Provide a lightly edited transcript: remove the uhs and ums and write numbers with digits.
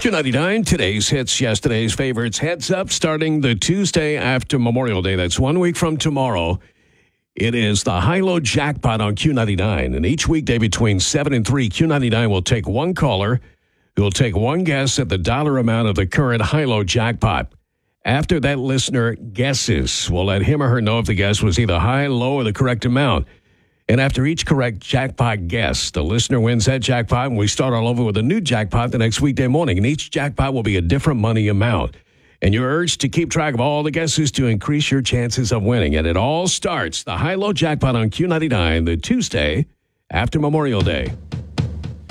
Q99, today's hits, yesterday's favorites. Heads up, starting the Tuesday after Memorial Day. That's 1 week from tomorrow. It is the high-low jackpot on Q99. And each weekday between 7 and 3, Q99 will take one caller who will take one guess at the dollar amount of the current high-low jackpot. After that listener guesses, we'll let him or her know if the guess was either high, low, or the correct amount. And after each correct jackpot guess, the listener wins that jackpot, and we start all over with a new jackpot the next weekday morning. And each jackpot will be a different money amount. And you're urged to keep track of all the guesses to increase your chances of winning. And it all starts, the high-low jackpot on Q99, the Tuesday after Memorial Day.